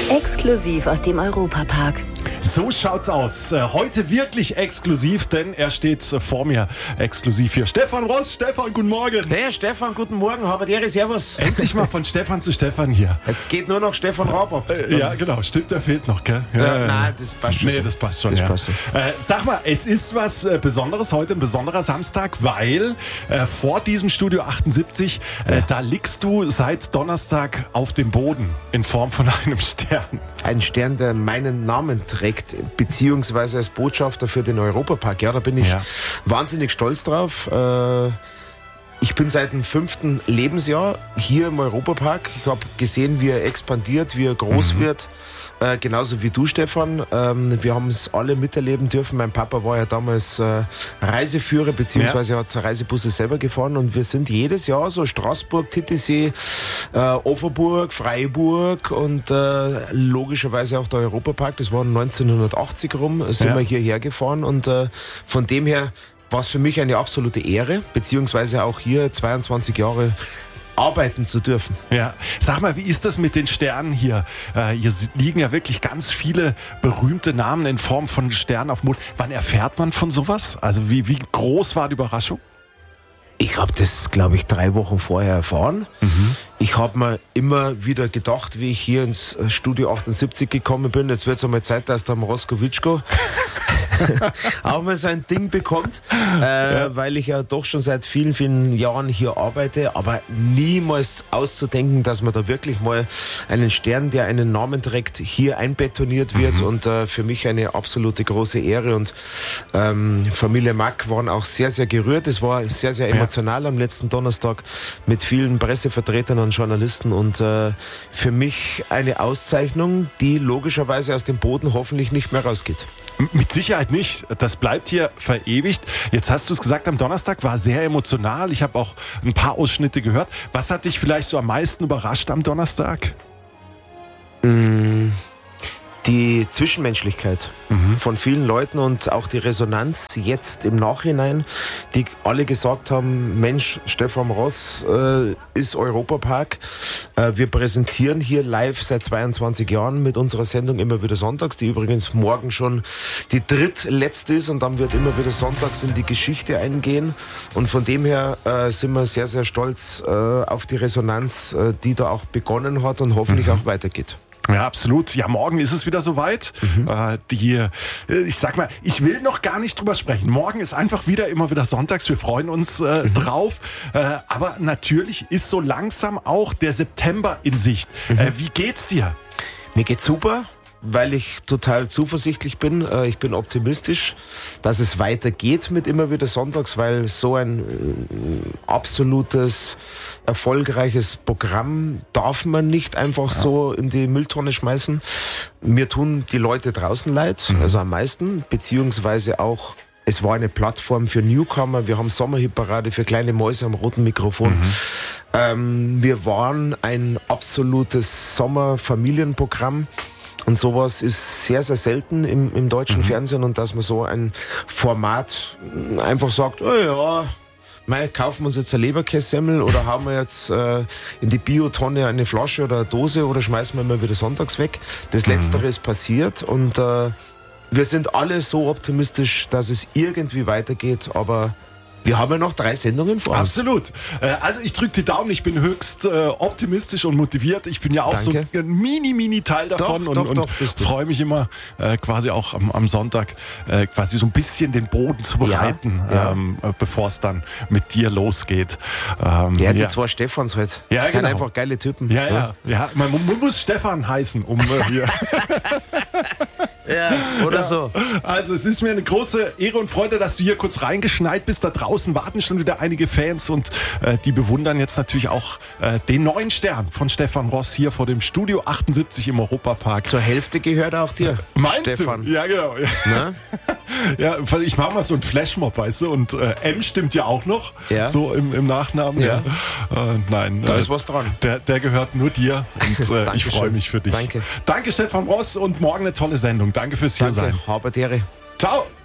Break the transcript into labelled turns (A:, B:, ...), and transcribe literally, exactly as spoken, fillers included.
A: Exklusiv aus dem Europapark.
B: So schaut's aus. Heute wirklich exklusiv, denn er steht vor mir exklusiv hier. Stefan Ross. Stefan, guten Morgen.
C: Hey Stefan, guten Morgen. Haberdere, servus.
B: Endlich mal von Stefan zu Stefan hier.
C: Es geht nur noch Stefan Raab ab.
B: Äh, ja, genau. Stimmt, der fehlt noch, gell? Ja,
C: äh, nein, das passt schon.
B: Nee, das passt schon,
C: das
B: ja.
C: passt schon.
B: Äh, sag mal, es ist was äh, Besonderes heute, ein besonderer Samstag, weil äh, vor diesem Studio achtundsiebzig, äh, ja. da liegst du seit Donnerstag auf dem Boden in Form von einem Stern.
C: Ein Stern, der meinen Namen trägt, beziehungsweise als Botschafter für den Europapark. Ja, da bin ich ja. wahnsinnig stolz drauf. Äh, ich bin seit dem fünften Lebensjahr hier im Europapark. Ich habe gesehen, wie er expandiert, wie er groß mhm. wird. Äh, genauso wie du, Stefan. Ähm, wir haben es alle miterleben dürfen. Mein Papa war ja damals äh, Reiseführer, beziehungsweise ja. hat Reisebusse selber gefahren. Und wir sind jedes Jahr so Straßburg, Titisee, äh, Offerburg, Freiburg und äh, logischerweise auch der Europapark. Das war neunzehnhundertachtzig rum, sind ja. wir hierher gefahren. Und äh, von dem her war es für mich eine absolute Ehre, beziehungsweise auch hier zweiundzwanzig Jahre arbeiten zu dürfen.
B: Ja, sag mal, wie ist das mit den Sternen hier? Äh, hier liegen ja wirklich ganz viele berühmte Namen in Form von Sternen auf dem Mond. Wann erfährt man von sowas? Also wie, wie groß war die Überraschung?
C: Ich habe das, glaube ich, drei Wochen vorher erfahren. Mhm. Ich habe mir immer wieder gedacht, wie ich hier ins Studio achtundsiebzig gekommen bin, jetzt wird es einmal Zeit, dass der Mrosko-Witschko auch mal sein Ding bekommt, äh, ja. weil ich ja doch schon seit vielen, vielen Jahren hier arbeite, aber niemals auszudenken, dass man da wirklich mal einen Stern, der einen Namen trägt, hier einbetoniert wird mhm. und äh, für mich eine absolute große Ehre und ähm, Familie Mack waren auch sehr, sehr gerührt. Es war sehr, sehr emotional ja. am letzten Donnerstag mit vielen Pressevertretern und Journalisten und äh, für mich eine Auszeichnung, die logischerweise aus dem Boden hoffentlich nicht mehr rausgeht.
B: Mit Sicherheit nicht. Das bleibt hier verewigt. Jetzt hast du es gesagt, am Donnerstag war sehr emotional. Ich habe auch ein paar Ausschnitte gehört. Was hat dich vielleicht so am meisten überrascht am Donnerstag?
C: Mmh. Die Zwischenmenschlichkeit mhm. von vielen Leuten und auch die Resonanz jetzt im Nachhinein, die alle gesagt haben, Mensch, Stefan Ross äh, ist Europapark. Äh, wir präsentieren hier live seit zweiundzwanzig Jahren mit unserer Sendung immer wieder sonntags, die übrigens morgen schon die drittletzte ist und dann wird immer wieder sonntags in die Geschichte eingehen. Und von dem her äh, sind wir sehr, sehr stolz äh, auf die Resonanz, äh, die da auch begonnen hat und hoffentlich mhm. auch weitergeht.
B: Ja, absolut. Ja, morgen ist es wieder soweit. Mhm. Äh, die, ich sag mal, ich will noch gar nicht drüber sprechen. Morgen ist einfach wieder immer wieder sonntags. Wir freuen uns äh, mhm. drauf. Äh, aber natürlich ist so langsam auch der September in Sicht. Mhm. Äh, wie geht's dir?
C: Mir geht's super, weil ich total zuversichtlich bin. Ich bin optimistisch, dass es weitergeht mit immer wieder sonntags, weil so ein äh, absolutes, erfolgreiches Programm darf man nicht einfach ja. so in die Mülltonne schmeißen. Mir tun die Leute draußen leid, mhm. also am meisten, beziehungsweise auch es war eine Plattform für Newcomer. Wir haben Sommerhitparade für kleine Mäuse am roten Mikrofon. Mhm. Ähm, wir waren ein absolutes Sommerfamilienprogramm. Und sowas ist sehr, sehr selten im, im deutschen mhm. Fernsehen und dass man so ein Format einfach sagt, oh ja, mei, kaufen wir uns jetzt eine Leberkässemmel oder haben wir jetzt äh, in die Biotonne eine Flasche oder eine Dose oder schmeißen wir mal wieder sonntags weg. Das mhm. Letztere ist passiert und äh, wir sind alle so optimistisch, dass es irgendwie weitergeht, aber wir haben ja noch drei Sendungen vor uns.
B: Absolut. Also ich drücke die Daumen, ich bin höchst äh, optimistisch und motiviert. Ich bin ja auch Danke. so ein mini, mini Teil davon
C: doch,
B: und,
C: doch,
B: und
C: doch,
B: freue mich immer äh, quasi auch am, am Sonntag äh, quasi so ein bisschen den Boden zu bereiten, ja, ja. ähm, bevor es dann mit dir losgeht. Ähm,
C: ja, die ja. zwei Stefans halt.
B: Ja,
C: das
B: genau.
C: sind einfach geile Typen.
B: Ja, ja. ja. ja. Man, man muss Stefan heißen, um äh, hier...
C: Ja, oder ja. so.
B: Also es ist mir eine große Ehre und Freude, dass du hier kurz reingeschneit bist. Da draußen warten schon wieder einige Fans und äh, die bewundern jetzt natürlich auch äh, den neuen Stern von Stefan Ross hier vor dem Studio achtundsiebzig im Europapark.
C: Zur Hälfte gehört auch dir,
B: Meinst
C: Stefan.
B: Du? Ja, genau. Ja. Ja, ich mache mal so einen Flashmob, weißt du, und äh, M stimmt ja auch noch, ja. so im, im Nachnamen. Ja. Ja. Äh, nein.
C: Da
B: äh,
C: ist was dran.
B: Der, der gehört nur dir und äh, ich freue mich für dich.
C: Danke.
B: Danke, Stefan Ross, und morgen eine tolle Sendung. Danke fürs Hier sein.
C: Danke, Haberdere.
B: Ciao.